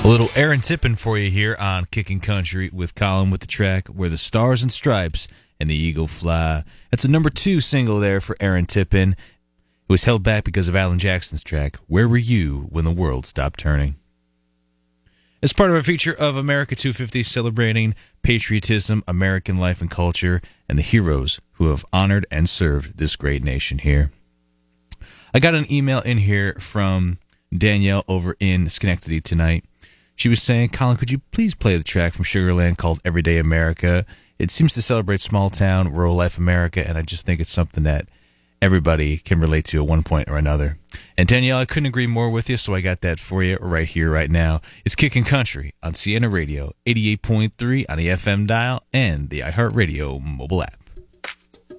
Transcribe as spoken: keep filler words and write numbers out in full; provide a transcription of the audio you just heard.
A little Aaron Tippin for you here on Kicking Country with Colin with the track Where the Stars and Stripes and the Eagle Fly. That's a number two single there for Aaron Tippin. It was held back because of Alan Jackson's track Where Were You When the World Stopped Turning. As part of a feature of America two fifty celebrating patriotism, American life and culture, and the heroes who have honored and served this great nation here. I got an email in here from Danielle over in Schenectady tonight. She was saying, Colin, could you please play the track from Sugarland called Everyday America? It seems to celebrate small town, rural life America, and I just think it's something that everybody can relate to at one point or another. And Danielle, I couldn't agree more with you, so I got that for you right here, right now. It's Kicking Country on Sienna Radio, eighty-eight point three on the F M dial and the iHeartRadio mobile app.